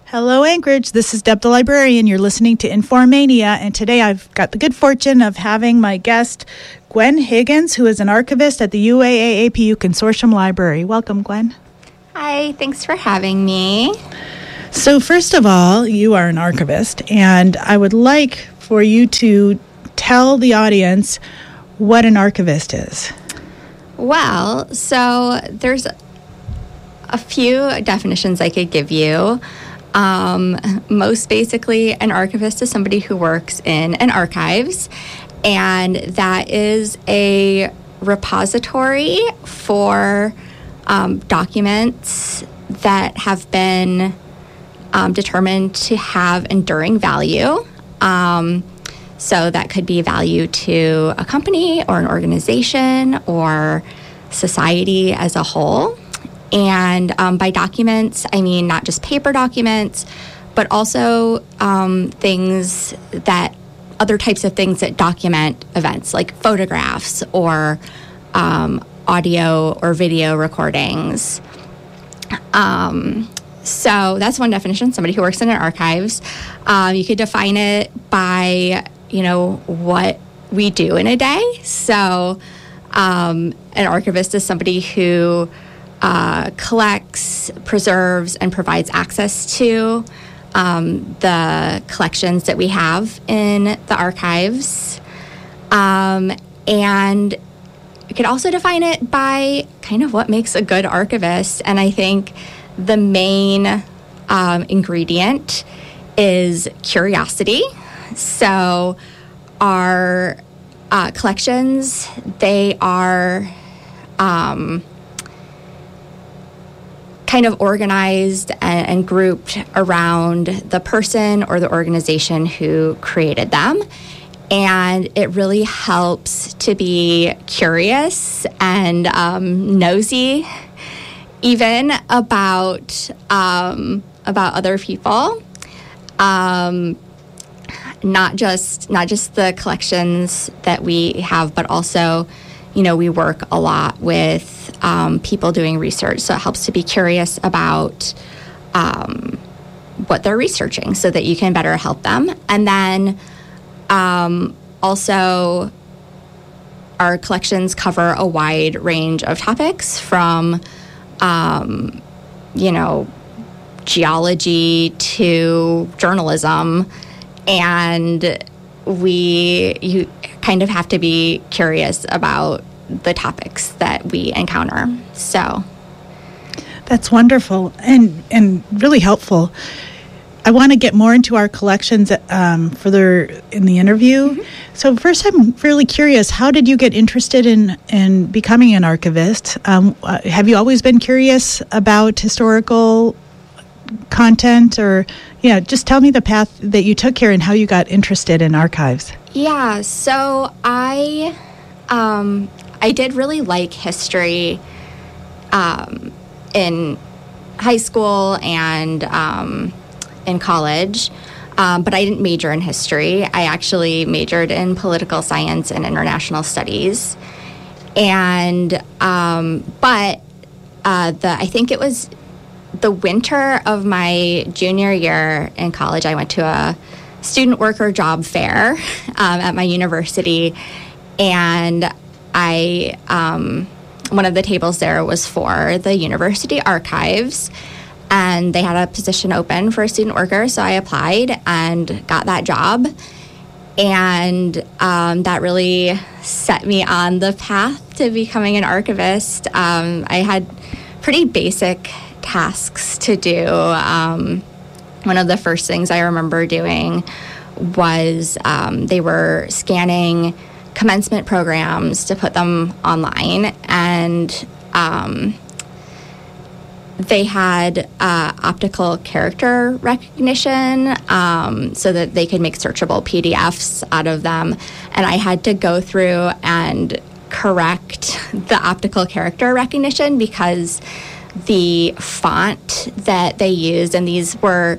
Hello, Anchorage. This is Deb the Librarian. You're listening to Informania, and today I've got the good fortune of having my guest, Gwen Higgins, who is an archivist at the UAAAPU Consortium Library. Welcome, Gwen. Hi, thanks for having me. So first of all, you are an archivist, and I would like for you to tell the audience what an archivist is. Well, so there's a few definitions I could give you. Most basically, an archivist is somebody who works in an archives, and that is a repository for documents that have been determined to have enduring value. So that could be value to a company or an organization or society as a whole. And by documents, I mean not just paper documents, but also other types of things that document events, like photographs or audio or video recordings. So that's one definition, somebody who works in an archives. You could define it by, what we do in a day. So an archivist is somebody who collects, preserves, and provides access to the collections that we have in the archives. And you could also define it by kind of what makes a good archivist. And I think the main ingredient is curiosity. So our collections, they are kind of organized and grouped around the person or the organization who created them. And it really helps to be curious and nosy even about other people. Not just the collections that we have, but also, we work a lot with people doing research. So it helps to be curious about what they're researching so that you can better help them. And then also our collections cover a wide range of topics from, geology to journalism. And you kind of have to be curious about the topics that we encounter. So that's wonderful and really helpful. I want to get more into our collections further in the interview. Mm-hmm. So first, I'm really curious, how did you get interested in becoming an archivist? Have you always been curious about historical content, or just tell me the path that you took here and how you got interested in archives? Yeah, so I did really like history in high school and in college, but I didn't major in history. I actually majored in political science and international studies. And I think it was the winter of my junior year in college, I went to a student worker job fair at my university, and one of the tables there was for the university archives, and they had a position open for a student worker, so I applied and got that job, and that really set me on the path to becoming an archivist. I had pretty basic tasks to do. One of the first things I remember doing was they were scanning commencement programs to put them online, and they had optical character recognition so that they could make searchable PDFs out of them, and I had to go through and correct the optical character recognition because the font that they used, and these were,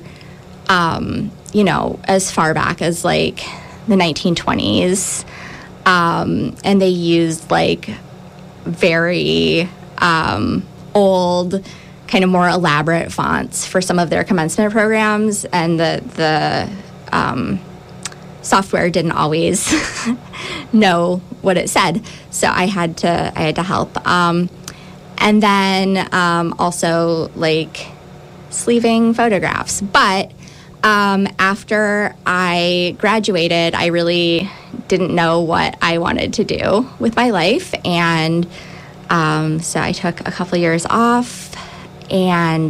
as far back as like the 1920s, and they used like very old kind of more elaborate fonts for some of their commencement programs, and the software didn't always know what it said, so I had to help. And then also like sleeving photographs. But after I graduated, I really didn't know what I wanted to do with my life, and so I took a couple of years off, and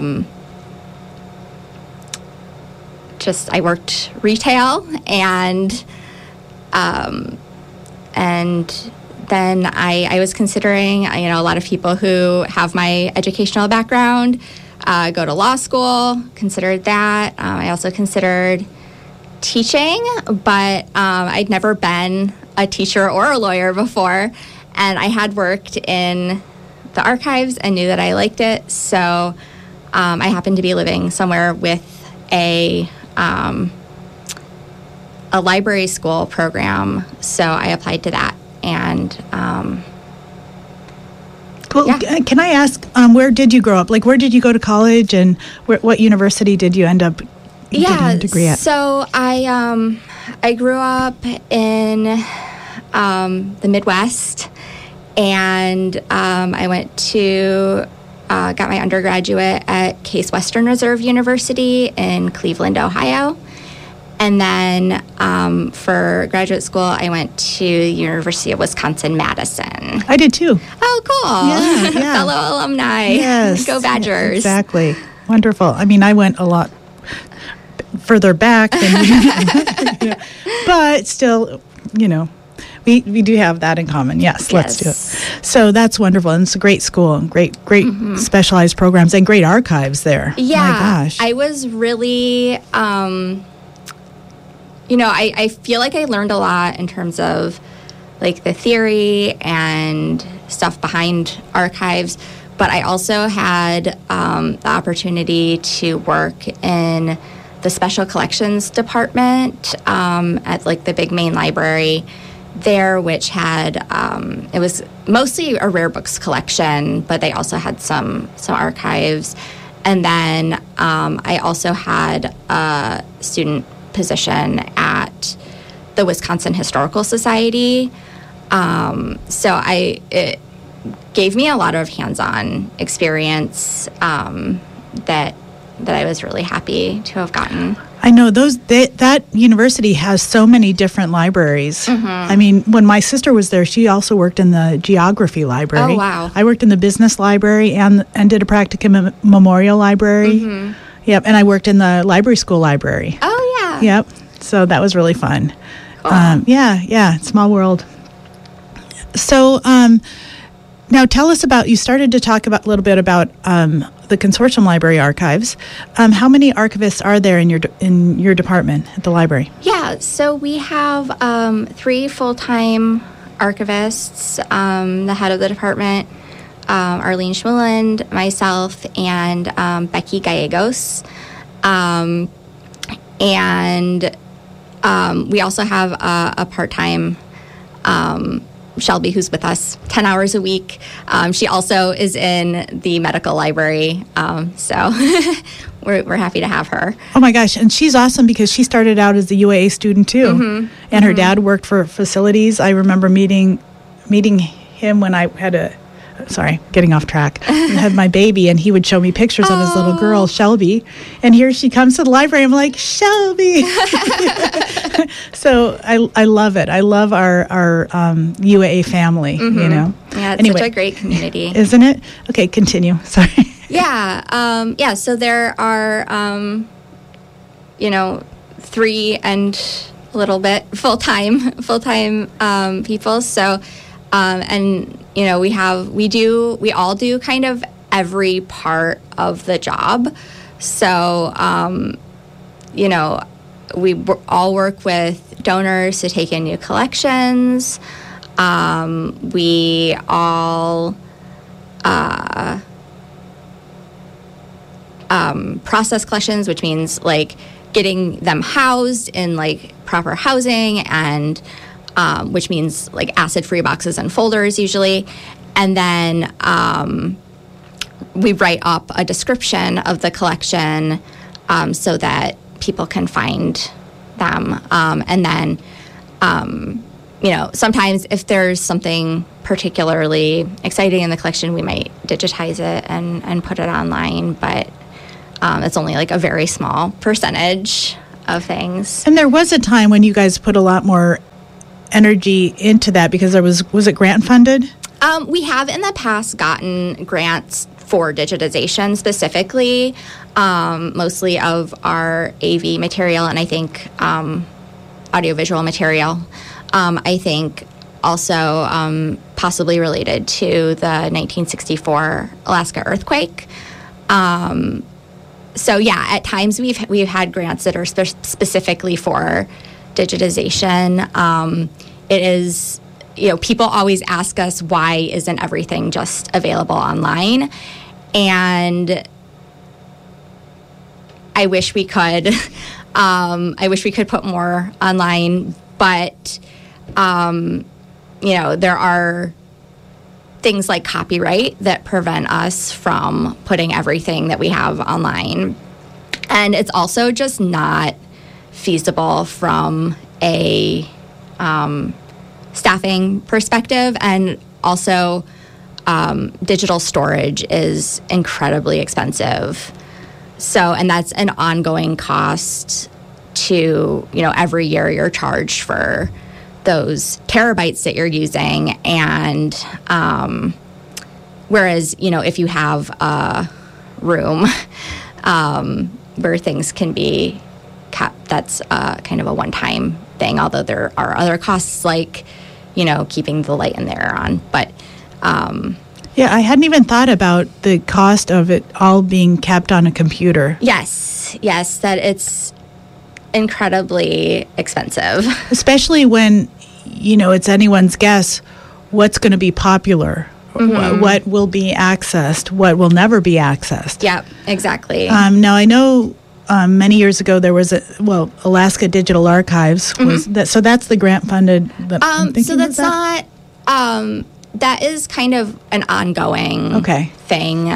I worked retail, and then I was considering, a lot of people who have my educational background go to law school, considered that. I also considered teaching, but I'd never been a teacher or a lawyer before, and I had worked in the archives and knew that I liked it, so I happened to be living somewhere with a library school program, so I applied to that. And well, yeah. Can I ask, where did you grow up? Like, where did you go to college, and what university did you end up getting a degree at? So I grew up in the Midwest, and I went to got my undergraduate at Case Western Reserve University in Cleveland, Ohio. And then for graduate school, I went to University of Wisconsin-Madison. I did too. Oh, cool. Yeah. Fellow alumni. Yes. Go Badgers. Exactly. Wonderful. I mean, I went a lot further back than but still, we do have that in common. Yes, let's do it. So that's wonderful. And it's a great school, great specialized programs, and great archives there. Yeah. My gosh. I was really... I feel like I learned a lot in terms of like the theory and stuff behind archives, but I also had the opportunity to work in the special collections department at like the big main library there, which had it was mostly a rare books collection, but they also had some archives. And then I also had a student position at the Wisconsin Historical Society. So it gave me a lot of hands-on experience that I was really happy to have gotten. I know that university has so many different libraries. I mean, when my sister was there, she also worked in the geography library. Oh, wow. I worked in the business library and did a practicum memorial library. Yep, and I worked in the library school library. Oh, yeah. Yep, so that was really fun. Cool. Yeah, small world. So now tell us about, you started to talk a little bit about the Consortium Library Archives. How many archivists are there in your department at the library? Yeah, so we have 3 full-time archivists, the head of the department, Arlene Schmuland, myself, and Becky Gallegos. And we also have a part-time Shelby, who's with us 10 hours a week. She also is in the medical library, so we're happy to have her. Oh my gosh, and she's awesome because she started out as a UAA student too, and her dad worked for facilities. I remember meeting him when I had getting off track. I had my baby, and he would show me pictures of his little girl, Shelby. And here she comes to the library. I'm like, Shelby. So I love it. I love our UAA family, Yeah, it's such a great community. Isn't it? Okay, continue. Sorry. Yeah. So there are, 3 and a little bit full-time people. So, and we all do kind of every part of the job. So, we all work with donors to take in new collections. We all process collections, which means like getting them housed in like proper housing, and which means like acid-free boxes and folders usually. And then we write up a description of the collection so that people can find them. And then, sometimes if there's something particularly exciting in the collection, we might digitize it and put it online, but it's only like a very small percentage of things. And there was a time when you guys put a lot more energy into that because was it grant funded? We have in the past gotten grants for digitization specifically, mostly of our AV material and I think audiovisual material. I think also possibly related to the 1964 Alaska earthquake. So yeah, at times we've had grants that are specifically for digitization. It is, people always ask us why isn't everything just available online, and I wish we could. I wish we could put more online, but there are things like copyright that prevent us from putting everything that we have online. And it's also just not feasible from a staffing perspective. And also, digital storage is incredibly expensive. So, and that's an ongoing cost to, every year you're charged for those terabytes that you're using. And whereas, if you have a room where things can be kept, that's kind of a one-time thing, although there are other costs like, keeping the light in there on. But yeah, I hadn't even thought about the cost of it all being kept on a computer. Yes, that it's incredibly expensive. Especially when, it's anyone's guess what's going to be popular, what will be accessed, what will never be accessed. Yep, exactly. Now, I know many years ago there was Alaska Digital Archives. So that's the grant funded. So that's not... that is kind of an ongoing thing.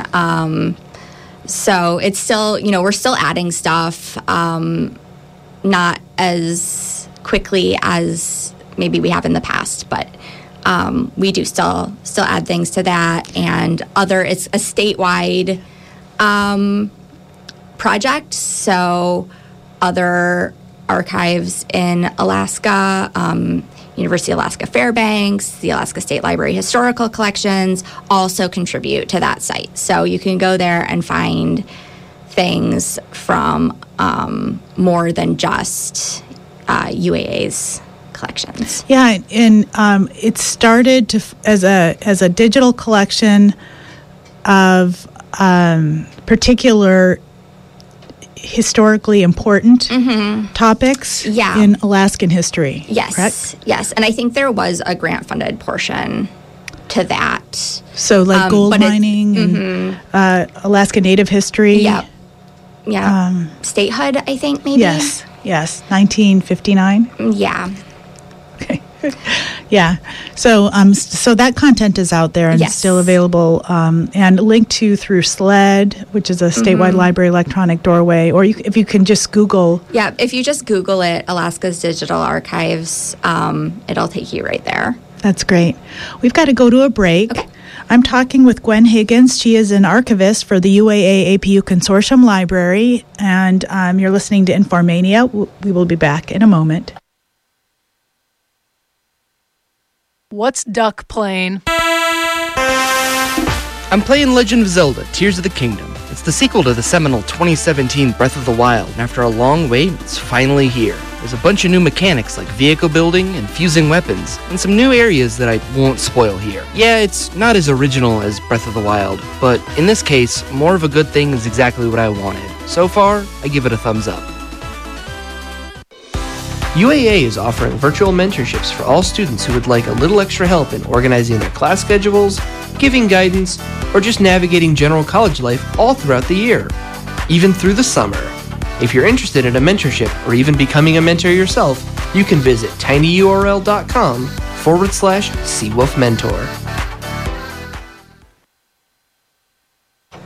So it's still, we're still adding stuff, not as quickly as maybe we have in the past, but we do still add things to that. And it's a statewide project, so other archives in Alaska, University of Alaska Fairbanks, the Alaska State Library Historical Collections also contribute to that site. So you can go there and find things from more than just UAA's collections. Yeah, and it started as a digital collection of particular historically important topics in Alaskan history. Yes, correct? Yes, and I think there was a grant-funded portion to that. So like gold mining and Alaska Native history. Yeah. Statehood, I think, maybe. Yes, 1959. Yeah. Okay. Yeah. So that content is out there and still available and linked to through SLED, which is a statewide library electronic doorway, or if you can just Google. Yeah, if you just Google it, Alaska's Digital Archives, it'll take you right there. That's great. We've got to go to a break. Okay. I'm talking with Gwen Higgins. She is an archivist for the UAA APU Consortium Library, and you're listening to Informania. We will be back in a moment. What's Duck playing? I'm playing Legend of Zelda, Tears of the Kingdom. It's the sequel to the seminal 2017 Breath of the Wild, and after a long wait, it's finally here. There's a bunch of new mechanics like vehicle building and fusing weapons, and some new areas that I won't spoil here. Yeah, it's not as original as Breath of the Wild, but in this case, more of a good thing is exactly what I wanted. So far, I give it a thumbs up. UAA is offering virtual mentorships for all students who would like a little extra help in organizing their class schedules, giving guidance, or just navigating general college life all throughout the year, even through the summer. If you're interested in a mentorship or even becoming a mentor yourself, you can visit tinyurl.com/Seawolf Mentor.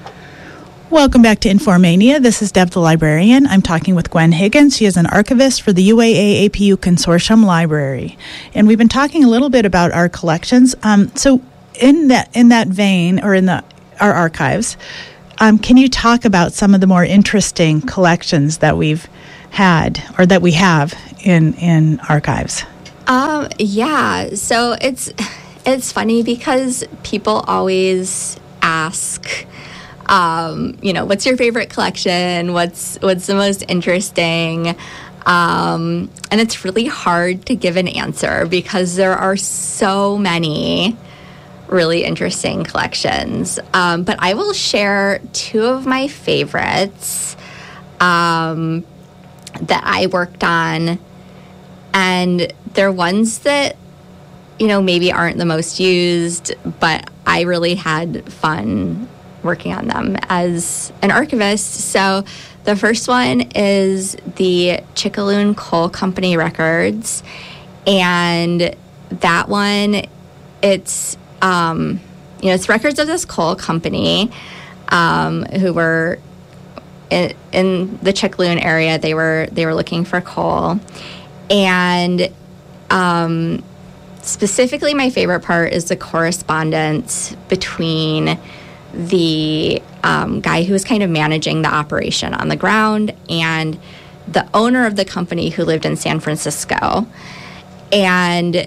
Welcome back to Informania. This is Deb the Librarian. I'm talking with Gwen Higgins. She is an archivist for the UAA APU Consortium Library. And we've been talking a little bit about our collections. So in that vein, or in our archives, can you talk about some of the more interesting collections that we've had or that we have in archives? Yeah. So it's funny because people always ask, what's your favorite collection? What's the most interesting? And it's really hard to give an answer because there are so many really interesting collections. But I will share two of my favorites that I worked on. And they're ones that, maybe aren't the most used, but I really had fun working on them as an archivist. So the first one is the Chickaloon Coal Company records. And that one, it's records of this coal company who were in the Chickaloon area. They were looking for coal. And specifically, my favorite part is the correspondence between the guy who was kind of managing the operation on the ground and the owner of the company who lived in San Francisco. And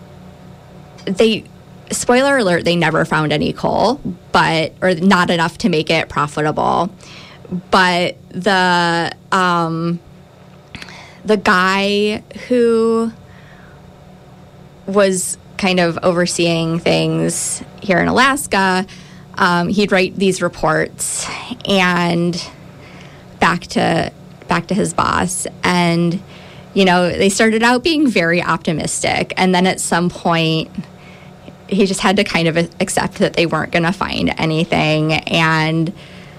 spoiler alert, they never found any coal, or not enough to make it profitable. But the guy who was kind of overseeing things here in Alaska, he'd write these reports and back to his boss. And, they started out being very optimistic. And then at some point, he just had to kind of accept that they weren't going to find anything. And,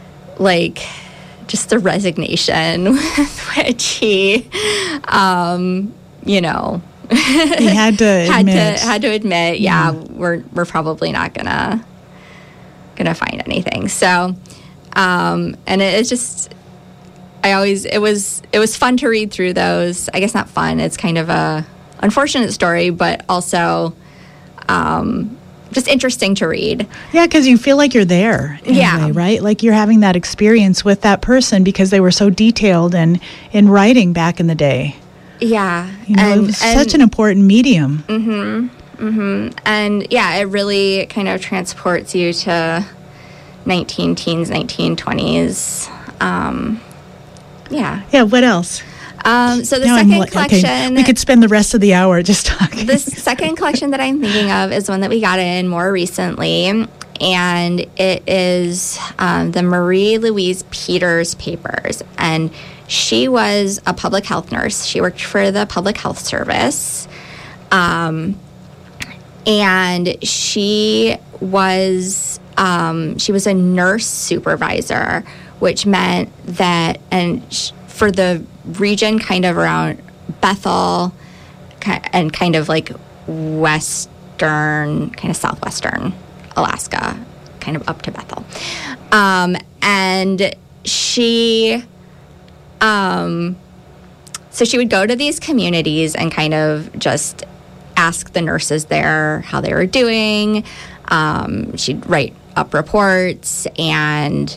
just the resignation with which he, he had to admit, we're probably not gonna find anything. So, and it's just, it was fun to read through those. I guess not fun. It's kind of a unfortunate story, but also, just interesting to read. Yeah, because you feel like you're there in a way, right? Like you're having that experience with that person because they were so detailed and in writing back in the day. Yeah. It was such an important medium. Mm-hmm. Mm-hmm. And it really kind of transports you to 19-teens, 1920s. Yeah, what else? So the second collection... Okay, we could spend the rest of the hour just talking. The second collection that I'm thinking of is one that we got in more recently, and it is the Marie Louise Peters papers. And she was a public health nurse. She worked for the Public Health Service. And she was a nurse supervisor, which meant that, for the region kind of around Bethel and kind of like western, kind of southwestern Alaska, kind of up to Bethel. And she, so she would go to these communities and kind of just ask the nurses there how they were doing. She'd write up reports and,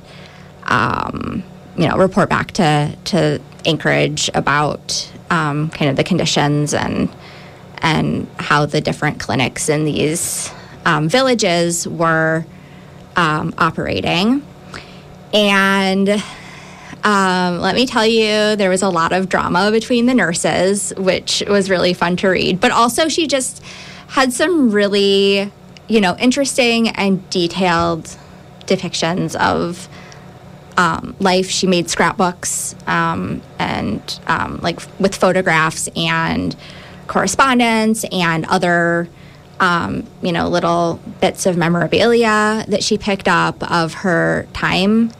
report back to Anchorage about kind of the conditions and how the different clinics in these villages were operating. And let me tell you, there was a lot of drama between the nurses, which was really fun to read. But also she just had some really, interesting and detailed depictions of life. She made scrapbooks and with photographs and correspondence and other little bits of memorabilia that she picked up of her time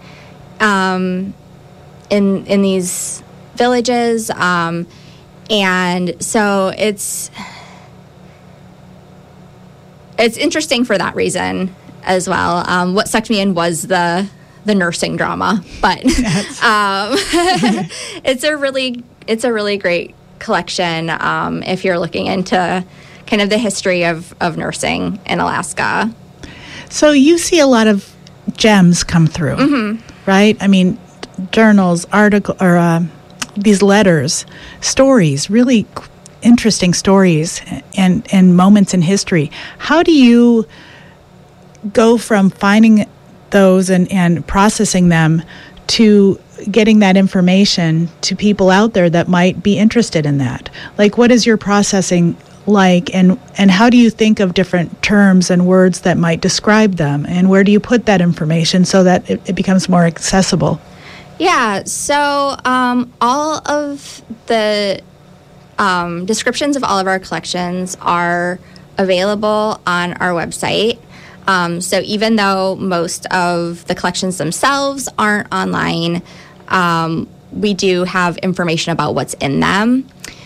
in these villages. And so it's interesting for that reason as well. What sucked me in was the the nursing drama, but it's a really great collection if you're looking into kind of the history of nursing in Alaska. So you see a lot of gems come through, right? I mean, journals, these letters, stories, really interesting stories and moments in history. How do you go from finding those and processing them to getting that information to people out there that might be interested in that? Like, what is your processing like, and how do you think of different terms and words that might describe them, and where do you put that information so that it becomes more accessible? Yeah, so all of the descriptions of all of our collections are available on our website. So even though most of the collections themselves aren't online, we do have information about what's in them.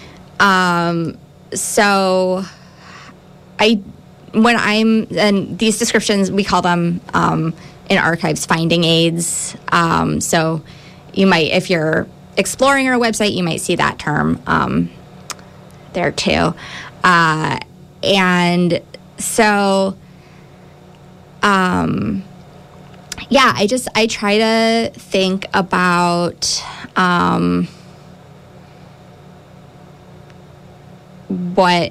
And these descriptions, we call them in archives finding aids. So you might, if you're exploring our website, you might see that term there too. And so, I try to think about what,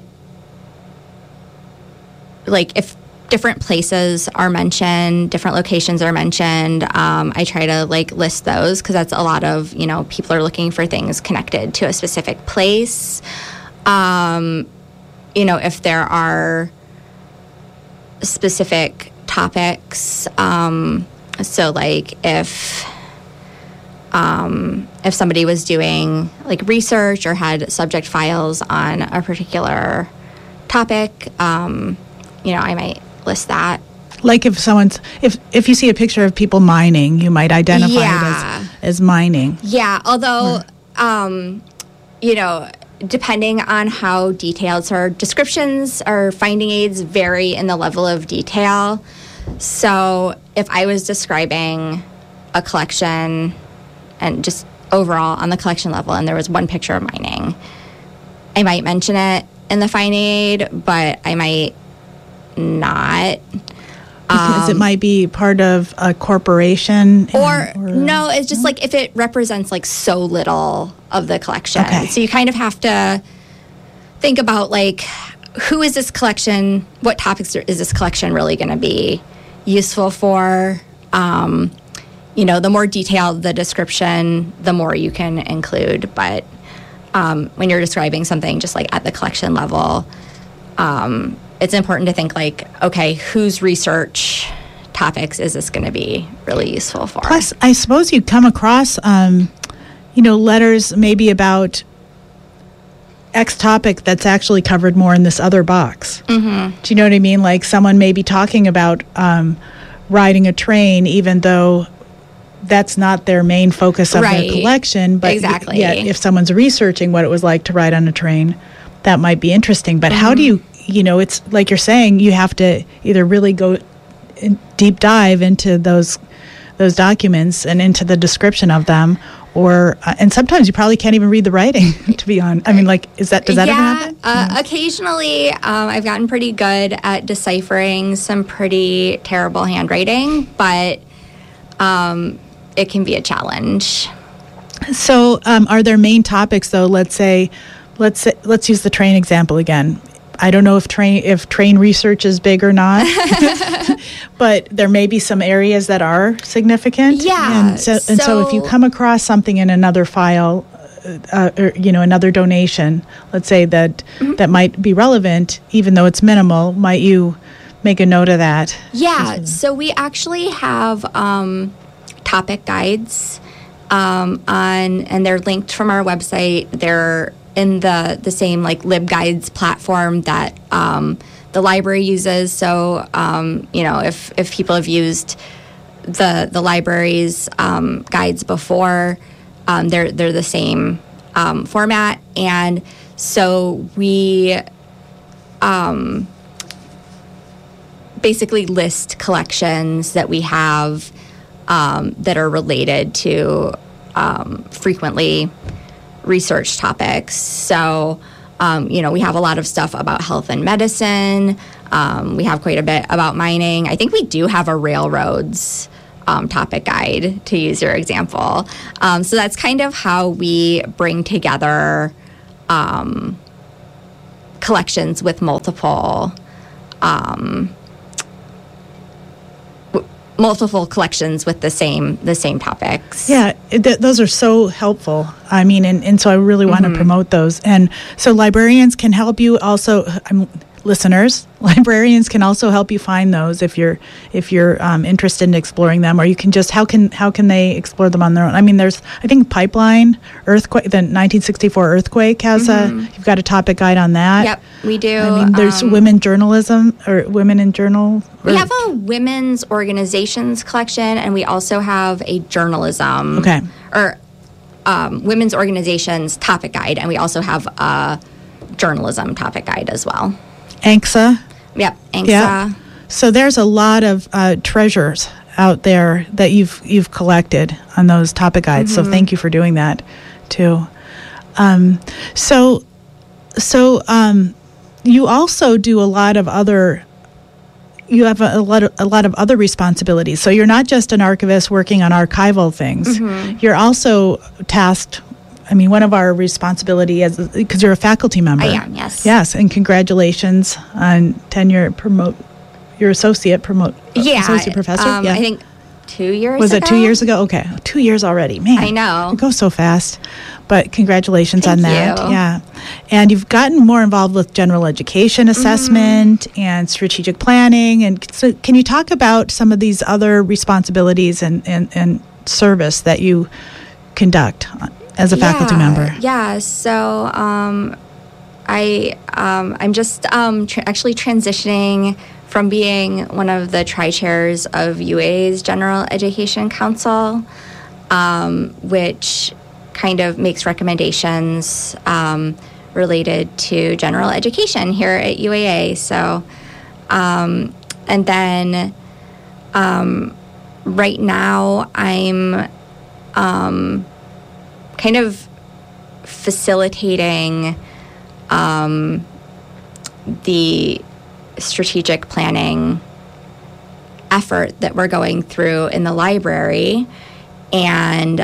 like, if different places are mentioned, different locations are mentioned, I try to list those, because that's a lot of, people are looking for things connected to a specific place. If there are specific topics, so if somebody was doing research or had subject files on a particular topic, I might list that. Like if if you see a picture of people mining, you might identify it as mining. Yeah, although, depending on how detailed, so our descriptions, our finding aids vary in the level of detail. So if I was describing a collection and just overall on the collection level, and there was one picture of mining, I might mention it in the finding aid, but I might not. Because it might be part of a corporation. Or no, it's just if it represents so little of the collection. Okay. So you kind of have to think about who is this collection, what topics is this collection really going to be useful for. The more detailed the description, the more you can include. But when you're describing something just at the collection level, it's important to think okay, whose research topics is this going to be really useful for? Plus, I suppose you come across, letters maybe about X topic that's actually covered more in this other box. Mm-hmm. Do you know what I mean? Someone may be talking about riding a train, even though that's not their main focus of their collection. But exactly. If someone's researching what it was like to ride on a train, that might be interesting. But how do you, it's like you're saying, you have to either really go deep dive into those documents and into the description of them, or and sometimes you probably can't even read the writing, to be honest. I mean, does that ever happen? Occasionally, I've gotten pretty good at deciphering some pretty terrible handwriting, but it can be a challenge. So, are there main topics though? Let's use the train example again. I don't know if train research is big or not, but there may be some areas that are significant. Yeah. And so if you come across something in another file, or another donation, let's say that might be relevant, even though it's minimal, might you make a note of that? Yeah. So we actually have topic guides and they're linked from our website. They're in the same LibGuides platform that the library uses. So if people have used the library's guides before, they're the same format, and so we basically list collections that we have that are related to frequently researched topics. So, we have a lot of stuff about health and medicine. We have quite a bit about mining. I think we do have a railroads topic guide, to use your example. So that's kind of how we bring together collections with multiple collections with the same topics. Yeah, those are so helpful. I mean, and so I really want to promote those. And so librarians can help you also. Listeners, librarians can also help you find those if you're interested in exploring them, or you can just how can they explore them on their own? I mean, there's I think Pipeline earthquake, the 1964 earthquake has you've got a topic guide on that. Yep, we do. I mean, there's women journalism or women in journal. We have a women's organizations collection, and we also have a journalism women's organizations topic guide, and we also have a journalism topic guide as well. ANCSA. Yep, ANCSA. Yeah. So there's a lot of treasures out there that you've collected on those topic guides. So thank you for doing that too. So you also do a lot of other. You have a lot of other responsibilities. So you're not just an archivist working on archival things. You're also tasked. I mean, one of our responsibility is because you're a faculty member. I am, yes. Yes, and congratulations on tenure. Your associate professor. I think 2 years. Was ago? it 2 years ago? Okay, 2 years already. Man, I know it goes so fast. But congratulations on that. Thank you. Yeah, and you've gotten more involved with general education assessment and strategic planning. And so, can you talk about some of these other responsibilities and service that you conduct as a faculty member? Yeah, so I'm just actually transitioning from being one of the tri-chairs of UA's General Education Council, which kind of makes recommendations related to general education here at UAA. So, and then right now I'm kind of facilitating the strategic planning effort that we're going through in the library. And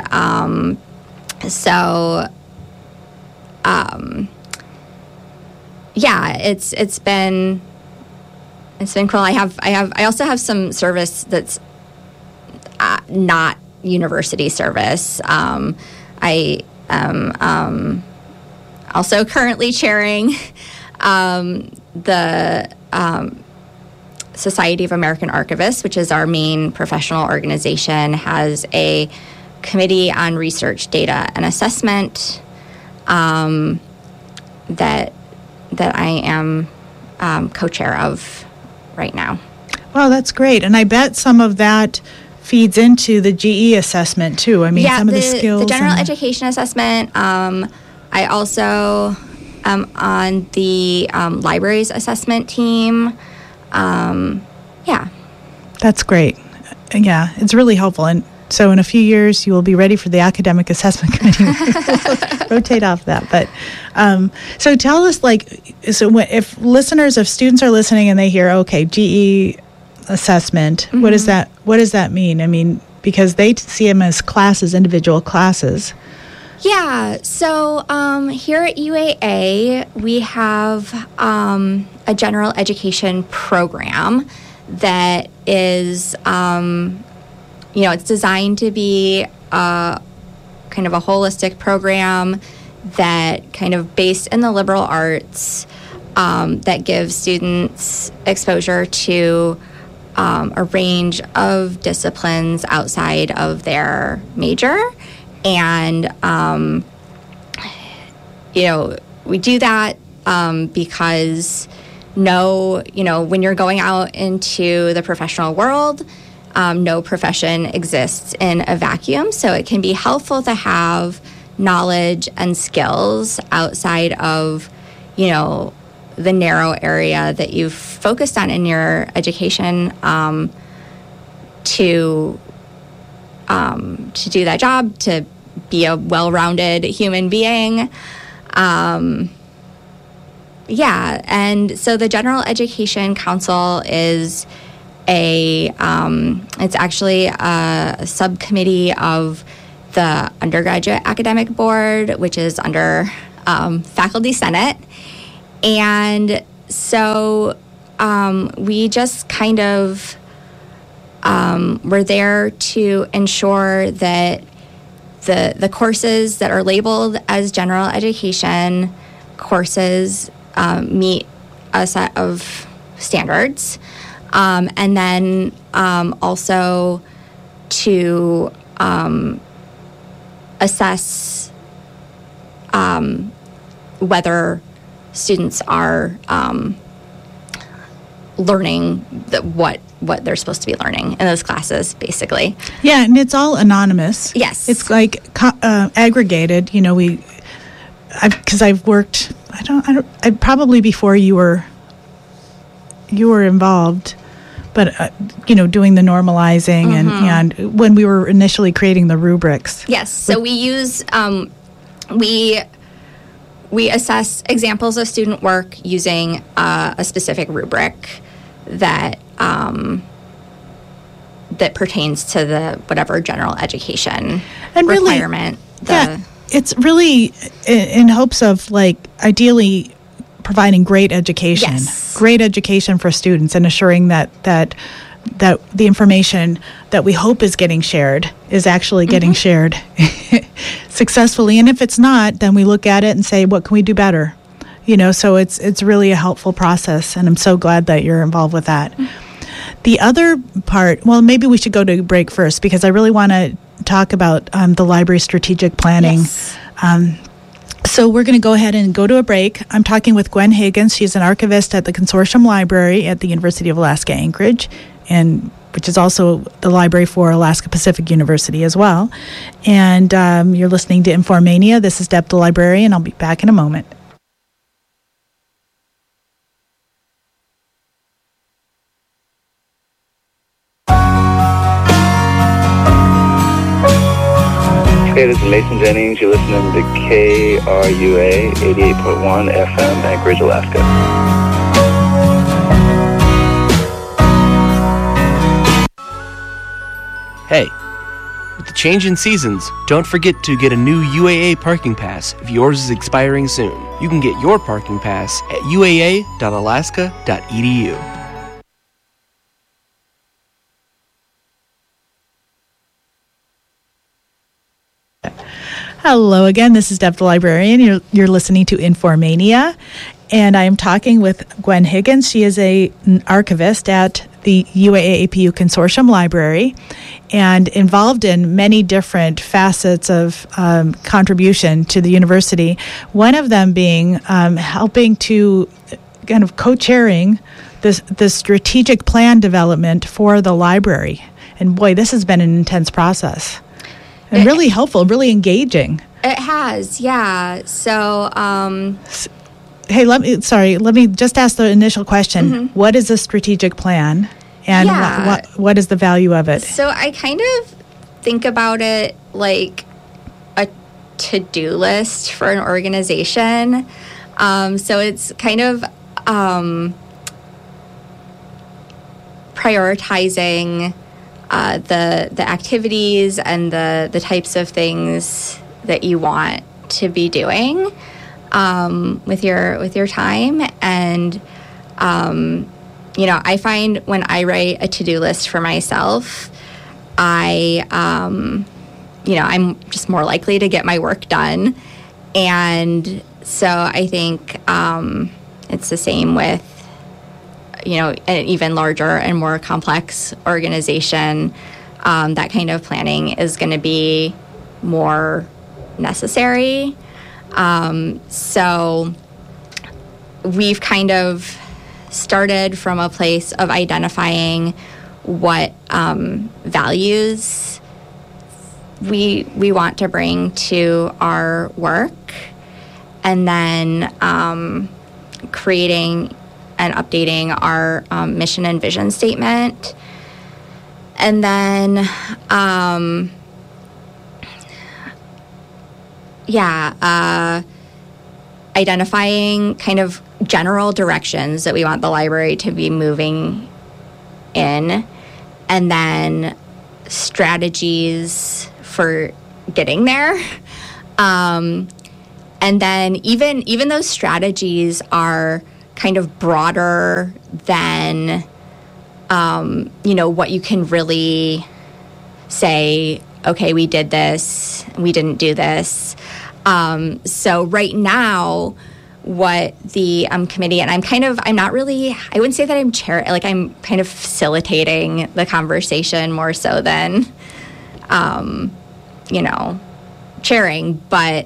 it's been cool. I also have some service that's not university service. I am also currently chairing the Society of American Archivists, which is our main professional organization, has a committee on research, data, and assessment that I am co-chair of right now. Wow, that's great. And I bet some of that feeds into the GE assessment too. I mean, some of the skills. The general education assessment. I also am on the libraries assessment team. That's great. Yeah, it's really helpful. And so in a few years, you will be ready for the academic assessment committee. Rotate off that. But so tell us, if students are listening and they hear, okay, GE assessment, what does that mean? I mean, because they see them as classes, individual classes. Yeah. So here at UAA, we have a general education program that is, it's designed to be a kind of a holistic program that kind of based in the liberal arts that gives students exposure to a range of disciplines outside of their major. And, we do that because when you're going out into the professional world, no profession exists in a vacuum. So it can be helpful to have knowledge and skills outside of, the narrow area that you've focused on in your education to to do that job, to be a well-rounded human being. And so the General Education Council is it's actually a subcommittee of the Undergraduate Academic Board, which is under Faculty Senate. And so we just kind of we're there to ensure that the courses that are labeled as general education courses meet a set of standards, and then also to assess whether students are learning what they're supposed to be learning in those classes, basically. Yeah, and it's all anonymous. Yes. It's like aggregated. You know, because I've worked. I probably before you were involved, but doing the normalizing and when we were initially creating the rubrics. Yes. So we use we assess examples of student work using a specific rubric that that pertains to the whatever general education and requirement. It's really in hopes of ideally providing great education, great education for students, and assuring that the information that we hope is getting shared is actually getting shared successfully. And if it's not, then we look at it and say, what can we do better? So it's really a helpful process, and I'm so glad that you're involved with that. The other part, well, maybe we should go to break first, because I really want to talk about the library strategic planning. Yes. So we're going to go ahead and go to a break. I'm talking with Gwen Higgins. She's an archivist at the Consortium Library at the University of Alaska Anchorage, which is also the library for Alaska Pacific University as well. And you're listening to Informania. This is Deb the Librarian. I'll be back in a moment. Hey, this is Mason Jennings. You're listening to KRUA 88.1 FM, Anchorage, Alaska. Hey, with the change in seasons, don't forget to get a new UAA parking pass if yours is expiring soon. You can get your parking pass at uaa.alaska.edu. Hello again. This is Deb the Librarian. You're listening to Informania, and I am talking with Gwen Higgins. She is an archivist at the UAA-APU Consortium Library and involved in many different facets of contribution to the university, one of them being helping to kind of co-chairing the strategic plan development for the library. And boy, this has been an intense process. And really helpful, really engaging. It has, yeah. So, hey, let me just ask the initial question. What is a strategic plan, and what is the value of it? So I kind of think about it like a to-do list for an organization. So it's kind of prioritizing the activities and the types of things that you want to be doing with your time. And I find when I write a to-do list for myself, I'm just more likely to get my work done. And so I think it's the same with an even larger and more complex organization. That kind of planning is going to be more necessary. So we've kind of started from a place of identifying what values we want to bring to our work, and then creating and updating our mission and vision statement. And then Identifying kind of general directions that we want the library to be moving in, and then strategies for getting there. And then even those strategies are kind of broader than, what you can really say, okay, we did this, we didn't do this. So right now, what the committee, and I wouldn't say that I'm I'm kind of facilitating the conversation more so than, chairing, but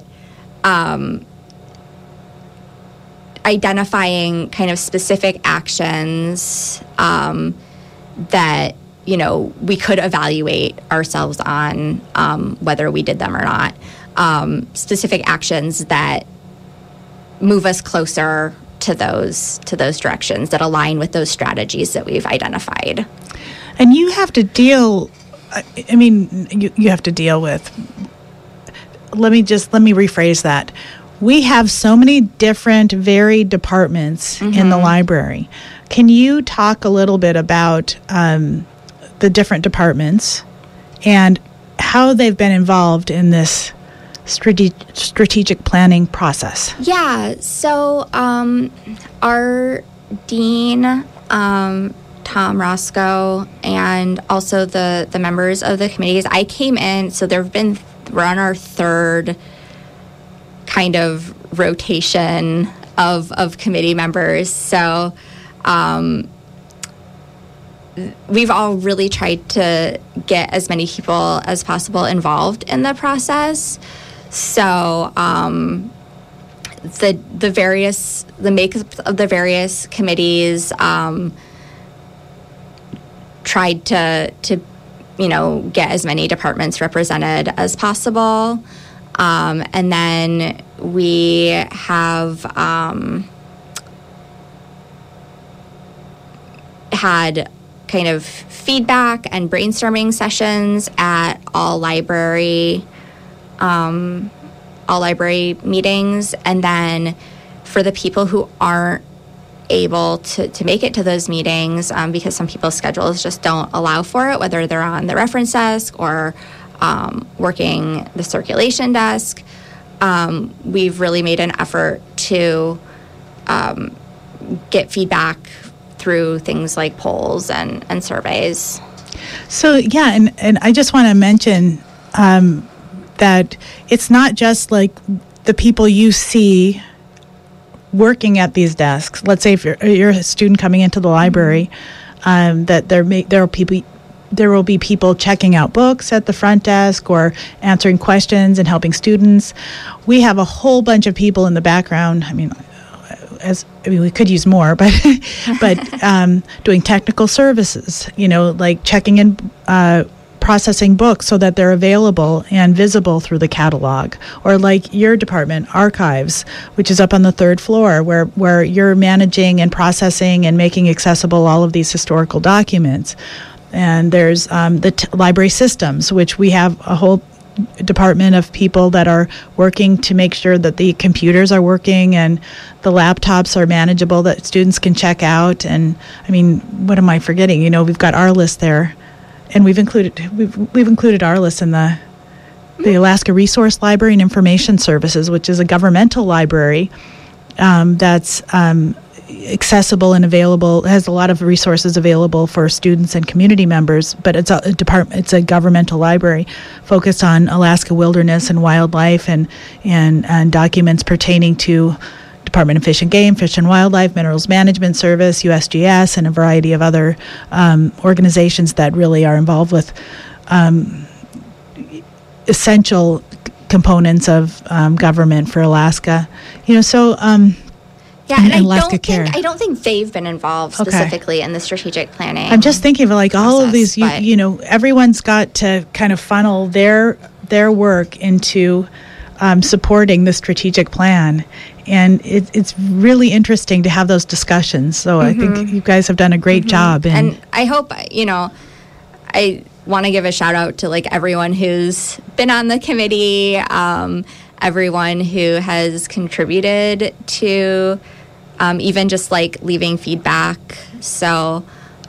identifying kind of specific actions that, we could evaluate ourselves on whether we did them or not. Specific actions that move us closer to those directions that align with those strategies that we've identified. And you have to deal, you have to deal with, let me rephrase that. We have so many different varied departments in the library. Can you talk a little bit about the different departments and how they've been involved in this strategic planning process? Yeah, so our dean, Tom Roscoe, and also the members of the committees, I came in, so we're on our third kind of rotation of committee members. So we've all really tried to get as many people as possible involved in the process. So the makeup of the various committees tried to get as many departments represented as possible. And then we have had kind of feedback and brainstorming sessions at all library meetings. And then for the people who aren't able to make it to those meetings, because some people's schedules just don't allow for it, whether they're on the reference desk or working the circulation desk, we've really made an effort to get feedback through things like polls and surveys. So, yeah, and I just want to mention that it's not just like the people you see working at these desks. Let's say if you're a student coming into the library, that there will be people checking out books at the front desk or answering questions and helping students. We have a whole bunch of people in the background. We could use more, but doing technical services, like checking in, processing books so that they're available and visible through the catalog, or like your department, archives, which is up on the third floor, where you're managing and processing and making accessible all of these historical documents. And there's the library systems, which we have a whole department of people that are working to make sure that the computers are working and the laptops are manageable, that students can check out. And what am I forgetting? We've got ARLIS there, and we've included ARLIS in the Alaska Resource Library and Information Services, which is a governmental library that's accessible and available, has a lot of resources available for students and community members, but it's a governmental library focused on Alaska wilderness and wildlife and documents pertaining to Department of Fish and Game, Fish and Wildlife, Minerals Management Service, USGS, and a variety of other organizations that really are involved with essential components of government for Alaska. Yeah, and I don't think they've been involved specifically in the strategic planning. I'm just thinking of all of these, everyone's got to kind of funnel their work into supporting the strategic plan. And it's really interesting to have those discussions. So I think you guys have done a great job. And I hope, I want to give a shout out to everyone who's been on the committee, everyone who has contributed to even just like leaving feedback. So,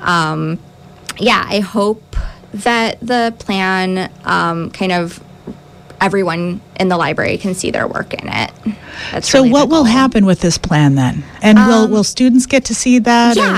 I hope that the plan kind of everyone in the library can see their work in it. That's So really what the will goal. happen with this plan then? And will students get to see that? Yeah. or-